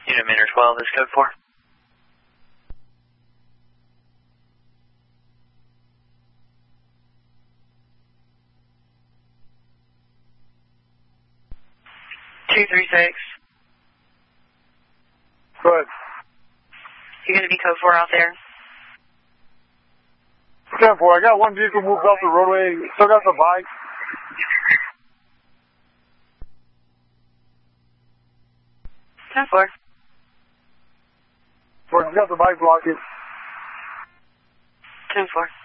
Unit Manor 12, this is code 4. Two, 3, 6. Good. You're going to be code 4 out there? 10-4, I got one vehicle moved off the roadway, still got the bike. Ten four. Or you got the bike blocking. 10-4.